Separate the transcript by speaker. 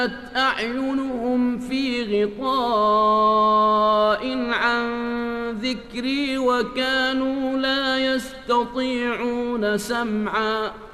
Speaker 1: أعينهم في غطاء عن ذكري وكانوا لا يستطيعون سمعا